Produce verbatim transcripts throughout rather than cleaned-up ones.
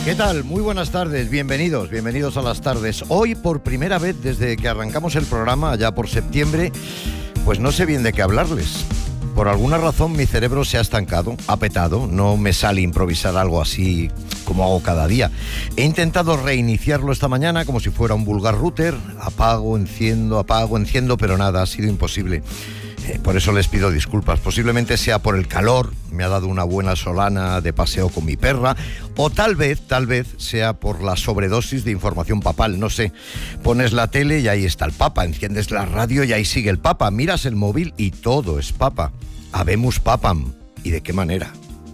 ¿Qué tal? Muy buenas tardes, bienvenidos, bienvenidos a las tardes. Hoy, por primera vez desde que arrancamos el programa, allá por septiembre, pues no sé bien de qué hablarles. Por alguna razón mi cerebro se ha estancado, ha petado, no me sale improvisar algo así como hago cada día. He intentado reiniciarlo esta mañana como si fuera un vulgar router, apago, enciendo, apago, enciendo, pero nada, ha sido imposible. Eh, por eso les pido disculpas. Posiblemente sea por el calor, me ha dado una buena solana de paseo con mi perra, o tal vez, tal vez sea por la sobredosis de información papal, no sé. Pones la tele y ahí está el Papa, enciendes la radio y ahí sigue el Papa, miras el móvil y todo es Papa. Habemus Papam. ¿Y de qué manera?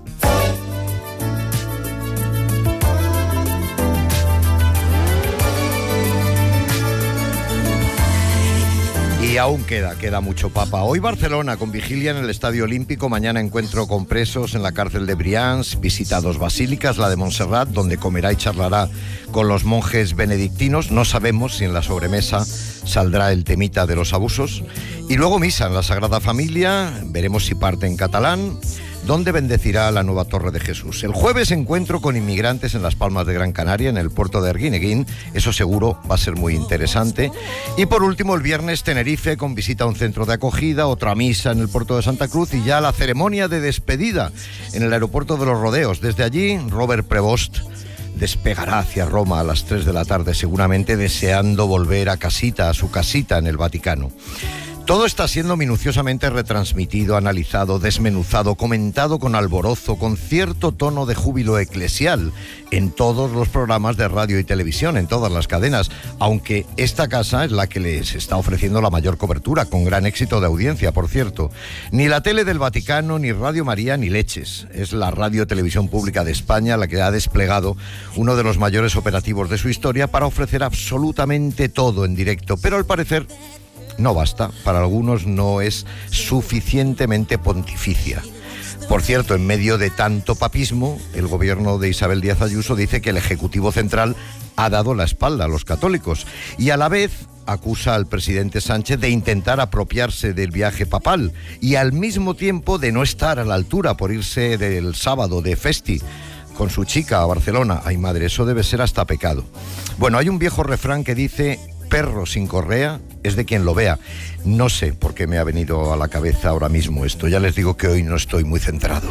Y aún queda, queda mucho Papa. Hoy Barcelona con vigilia en el Estadio Olímpico, mañana encuentro con presos en la cárcel de Brians, visita dos basílicas, la de Montserrat, donde comerá y charlará con los monjes benedictinos. No sabemos si en la sobremesa saldrá el temita de los abusos. Y luego misa en la Sagrada Familia, veremos si parte en catalán, donde bendecirá la nueva Torre de Jesús. El jueves encuentro con inmigrantes en las Palmas de Gran Canaria, en el puerto de Arguineguín. Eso seguro va a ser muy interesante. Y por último, el viernes Tenerife, con visita a un centro de acogida, otra misa en el puerto de Santa Cruz y ya la ceremonia de despedida en el aeropuerto de Los Rodeos. Desde allí, Robert Prevost despegará hacia Roma a las tres de la tarde, seguramente deseando volver a casita, a su casita en el Vaticano. Todo está siendo minuciosamente retransmitido, analizado, desmenuzado, comentado con alborozo, con cierto tono de júbilo eclesial en todos los programas de radio y televisión, en todas las cadenas, aunque esta casa es la que les está ofreciendo la mayor cobertura, con gran éxito de audiencia, por cierto. Ni la tele del Vaticano, ni Radio María, ni leches. Es la Radio Televisión Pública de España la que ha desplegado uno de los mayores operativos de su historia para ofrecer absolutamente todo en directo, pero al parecer no basta, para algunos no es suficientemente pontificia. Por cierto, en medio de tanto papismo, el gobierno de Isabel Díaz Ayuso dice que el Ejecutivo Central ha dado la espalda a los católicos y a la vez acusa al presidente Sánchez de intentar apropiarse del viaje papal y al mismo tiempo de no estar a la altura por irse del sábado de festi con su chica a Barcelona. Ay madre, eso debe ser hasta pecado. Bueno, hay un viejo refrán que dice: perro sin correa es de quien lo vea. No sé por qué me ha venido a la cabeza ahora mismo esto. Ya les digo que hoy no estoy muy centrado.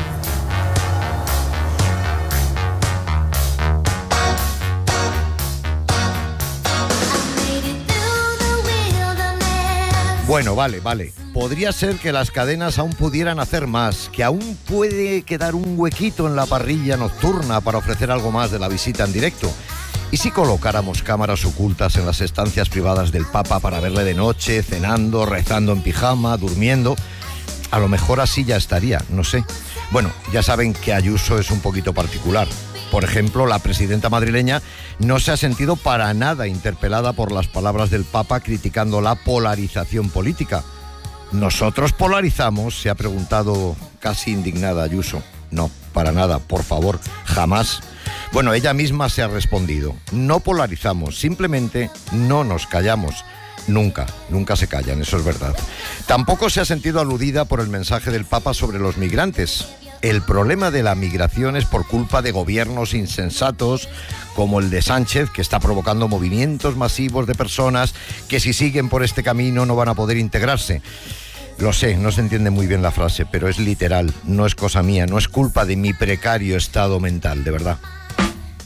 Bueno, vale, vale. Podría ser que las cadenas aún pudieran hacer más, que aún puede quedar un huequito en la parrilla nocturna para ofrecer algo más de la visita en directo. ¿Y si colocáramos cámaras ocultas en las estancias privadas del Papa para verle de noche, cenando, rezando en pijama, durmiendo? A lo mejor así ya estaría, no sé. Bueno, ya saben que Ayuso es un poquito particular. Por ejemplo, la presidenta madrileña no se ha sentido para nada interpelada por las palabras del Papa criticando la polarización política. ¿Nosotros polarizamos?, se ha preguntado casi indignada Ayuso. No, para nada, por favor, jamás. Bueno, ella misma se ha respondido: no polarizamos, simplemente no nos callamos. Nunca, nunca se callan, eso es verdad. Tampoco se ha sentido aludida por el mensaje del Papa sobre los migrantes. El problema de la migración es por culpa de gobiernos insensatos como el de Sánchez, que está provocando movimientos masivos de personas que si siguen por este camino no van a poder integrarse. Lo sé, no se entiende muy bien la frase, pero es literal, no es cosa mía, no es culpa de mi precario estado mental, de verdad.